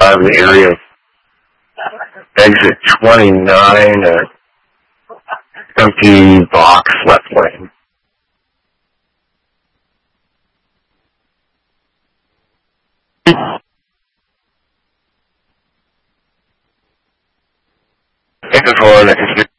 out of the area. Exit 29, empty box left lane. Exit 4,